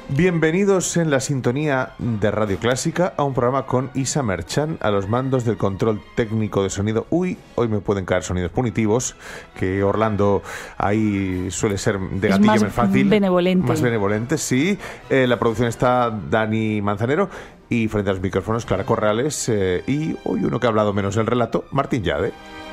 Bienvenidos en la sintonía de Radio Clásica a un programa con Isa Merchan a los mandos del control técnico de sonido. Hoy me pueden caer sonidos punitivos, que Orlando ahí suele ser de gatillo más fácil. Más benevolente, sí. La producción está Dani Manzanero y frente a los micrófonos Clara Corrales y hoy uno que ha hablado menos el relato, Martín Llade.